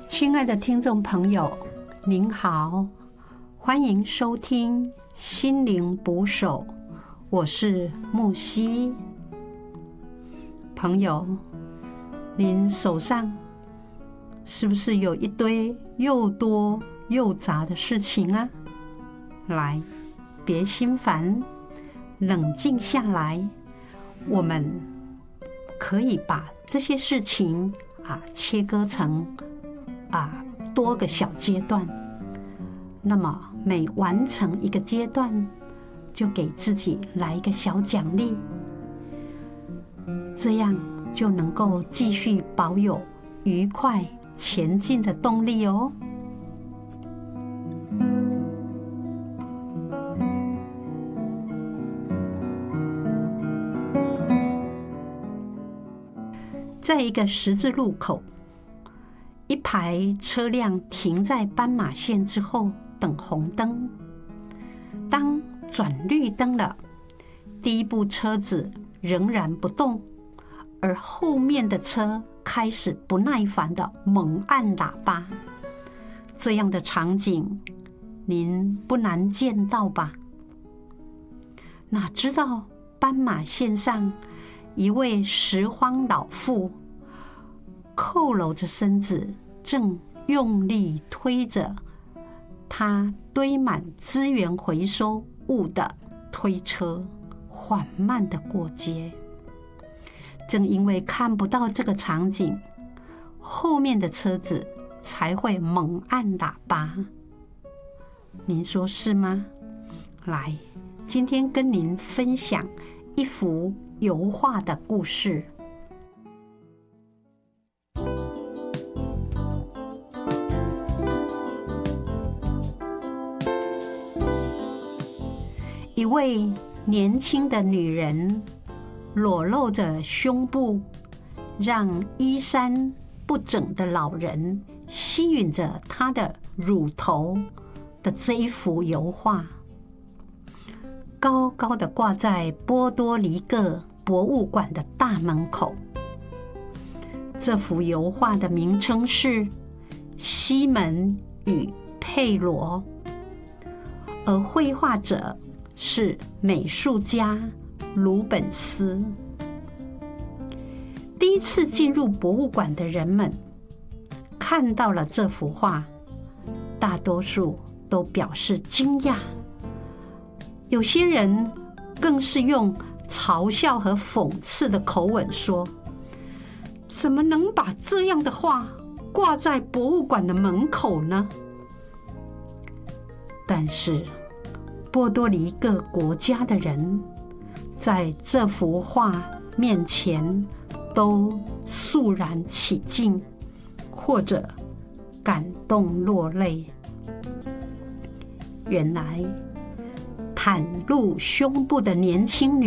亲爱的听众朋友，您好，欢迎收听心灵捕手，我是木西。朋友，您手上是不是有一堆又多又杂的事情啊？来，别心烦，冷静下来，我们可以把这些事情切割成多个小阶段。那么每完成一个阶段，就给自己来一个小奖励，这样就能够继续保有愉快前进的动力哦。在一个十字路口，一排车辆停在斑马线之后等红灯。当转绿灯了，第一部车子仍然不动，而后面的车开始不耐烦地猛按喇叭。这样的场景您不难见到吧？哪知道斑马线上一位拾荒老妇佝偻着身子，正用力推着他堆满资源回收物的推车，缓慢地过街。正因为看不到这个场景，后面的车子才会猛按喇叭。您说是吗？来，今天跟您分享一幅油画的故事。一位年轻的女人裸露着胸部，让衣衫不整的老人吸吮着她的乳头的这一幅油画，高高的挂在波多黎各博物馆的大门口。这幅油画的名称是《西门与佩罗》，而绘画者是美术家鲁本斯。第一次进入博物馆的人们看到了这幅画，大多数都表示惊讶，有些人更是用嘲笑和讽刺的口吻说：怎么能把这样的画挂在博物馆的门口呢？但是波多黎各国家的人在这幅画面前都肃然起敬，或者感动落泪。原来袒露胸部的年轻女